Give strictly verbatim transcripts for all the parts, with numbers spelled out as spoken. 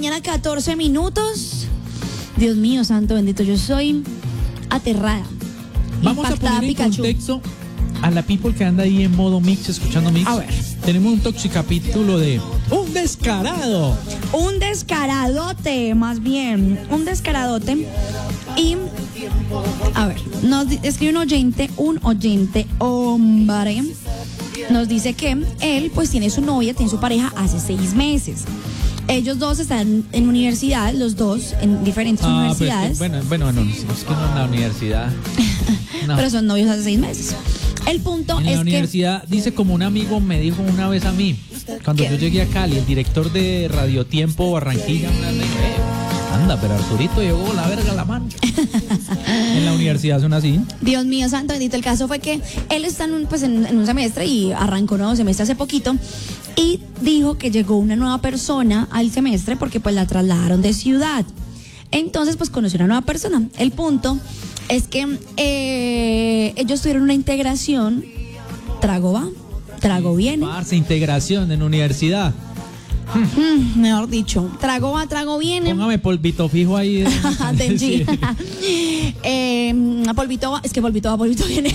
mañana, catorce minutos. Dios mío, santo bendito, yo soy aterrada. Vamos a poner en Pikachu. contexto a la people que anda ahí en modo mix, escuchando mix. A ver. Tenemos un toxicapítulo de un descarado. Un descaradote, más bien. Un descaradote. Y, a ver, nos di- escribe un oyente, un oyente hombre. Nos dice que él, pues, tiene su novia, tiene su pareja hace seis meses. Ellos dos están en universidad, los dos, en diferentes Ah, pues, universidades. bueno, bueno, bueno, es que no en la universidad. No. Pero son novios hace seis meses. El punto En es la que... universidad, dice como un amigo me dijo una vez a mí, cuando ¿Qué? yo llegué a Cali, el director de Radio Tiempo Barranquilla, una vez me dijo, "Eh, anda, pero Arturito llevó la verga a la mano". En la universidad son así. Dios mío, santo bendito. El caso fue que él está en un, pues, en, en un semestre y arrancó un nuevo semestre hace poquito y dijo que llegó una nueva persona al semestre porque pues la trasladaron de ciudad. Entonces pues conoció una nueva persona. El punto es que eh, ellos tuvieron una integración. Trago va, trago viene. Parce, integración en universidad. Mm, mejor dicho, trago va, trago viene. Póngame polvito fijo ahí. Tenchi. Sí. eh, polvito va, es que polvito va, polvito viene.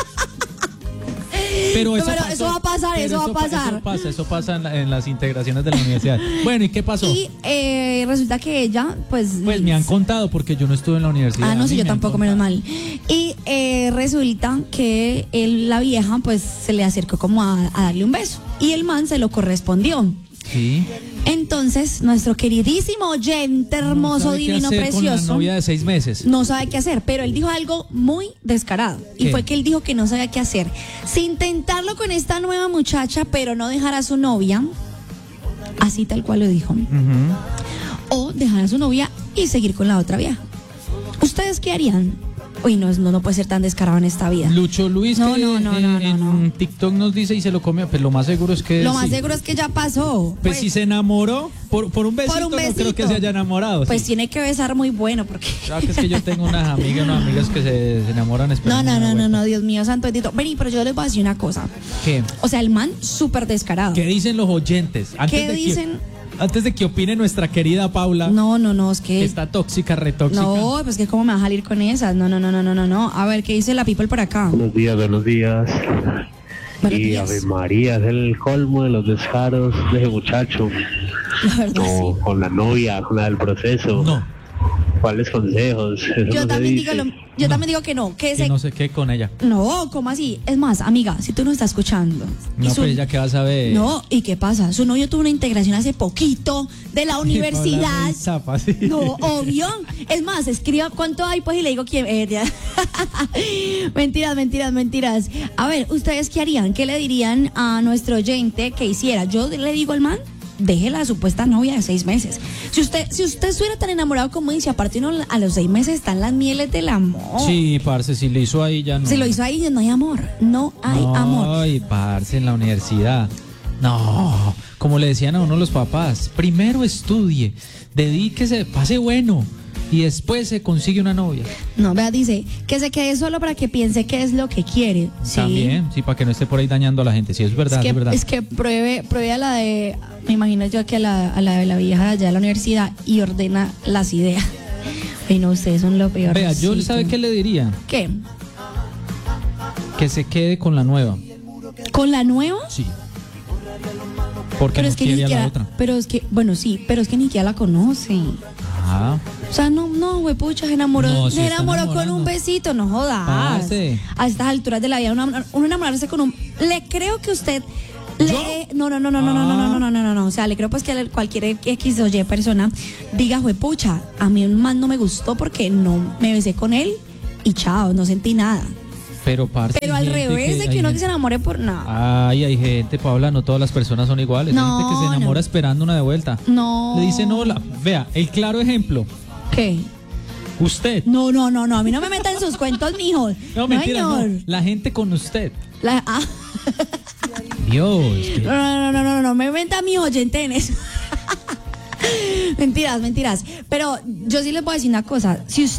Pero, eso, Pero pasó, eso va a pasar, pero eso va a pa- pasar. Eso pasa, eso pasa en, la- en las integraciones de la universidad. Bueno, ¿y qué pasó? Y eh, resulta que ella, pues... Pues me han contado porque yo no estuve en la universidad. Ah, no A sé, mí yo me han tampoco, menos contado. mal. Y eh, resulta que él, la vieja, pues se le acercó como a, a darle un beso. Y el man se lo correspondió. Sí. Entonces, nuestro queridísimo oyente, hermoso, No sabe qué divino, hacer con la precioso, novia de seis meses. no sabe qué hacer, pero él dijo algo muy descarado. Y ¿Qué? fue que él dijo que no sabía qué hacer. Si intentarlo con esta nueva muchacha, pero no dejar a su novia, así tal cual lo dijo, Ujú. o dejar a su novia y seguir con la otra vieja. ¿Ustedes qué harían? Uy, no, no, no puede ser tan descarado en esta vida. Lucho Luis, No, que no, no, en, no, no, en no. TikTok nos dice y se lo come, pues lo más seguro es que Lo más sí. seguro es que ya pasó. Pues, si se enamoró por, por un besito, por un no creo que besito. se haya enamorado. Pues sí. tiene que besar muy bueno porque... Claro que es que yo tengo unas amigas, unas amigas que se, se enamoran No, esperando no, una no, no, vuelta. no, Dios mío, santo bendito. Vení, pero yo les voy a decir una cosa. ¿Qué? O sea, el man súper descarado. ¿Qué dicen los oyentes? Antes ¿Qué de dicen? Que, antes de que opine nuestra querida Paula, No, no, no, es que... que está tóxica, retóxica. No, pues que cómo me va a salir con esas. No, no, no, no, no, no, no. A ver, ¿qué dice la people por acá? Buenos días, buenos días. Buenos y días. Ave María es el colmo de los descaros de ese muchacho. La verdad, No, sí. con la novia, con la del proceso. No, ¿Cuáles consejos? Eso no Yo se también digo, dice. lo- yo también digo que no, que que ese... no sé qué con ella. No, ¿cómo así? Es más, amiga, si tú no estás escuchando. y No, su- pues ella qué va a saber. No, ¿y qué pasa? Su novio tuvo una integración hace poquito de la universidad. Zapa, sí. No, obvio. Es más, escriba cuánto hay, pues, y le digo quién. Eh, ya. Mentiras, mentiras, mentiras. A ver, ¿ustedes qué harían? ¿Qué le dirían a nuestro oyente que hiciera? Yo le digo al man, deje la supuesta novia de seis meses. Si usted, si usted estuviera tan enamorado como dice, aparte uno a los seis meses están las mieles del amor. Sí, parce, si lo hizo ahí ya no. Si lo hizo ahí, no hay amor. No hay no, amor. Ay, parce, en la universidad. No, como le decían a uno los papás, primero estudie, dedíquese, pase bueno y después se consigue una novia. No, vea, dice que se quede solo para que piense qué es lo que quiere. Sí. También, sí, para que no esté por ahí dañando a la gente. Sí, es verdad, Es que, es verdad. es que pruebe, pruebe a la de, me imagino yo que a la, a la de la vieja de allá de la universidad y ordena las ideas. Y no, ustedes son lo peor. Vea, yo sí, ¿sabe tú. qué le diría? ¿Qué? Que se quede con la nueva. ¿Con la nueva? Sí. Porque Pero no es que ni quiere a la siquiera, otra. pero es que, bueno, sí, pero es que ni siquiera la conoce. Ajá. O sea, no, no, güey, pucha, se enamoró, No, sí se está enamoró con enamorando. un besito, no jodas. Parce. A estas alturas de la vida, uno, uno enamorarse con un, le creo que usted le, no, no, no, no, no, no, no, no, no, no, no, no, no, o sea, le creo pues que cualquier X o Y persona diga, güey, pucha, a mí un man no me gustó porque no me besé con él y chao, no sentí nada. Pero, parce, Pero hay al gente revés de hay que uno que gente- se enamore por nada. Ay, hay gente, Paula, no todas las personas son iguales. No, hay gente que se enamora no. esperando una de vuelta. No. Le dicen hola. Vea, el claro ejemplo. ¿Qué? Usted. No, no, no, no, a mí no me metan en sus cuentos, mijo. No, mentira, no. señor. La gente con usted. La- ah. Dios. que- No, no, no, no, no, no, me meta mi oyente en eso. Mentiras, mentiras. Pero yo sí les voy a decir una cosa. Si usted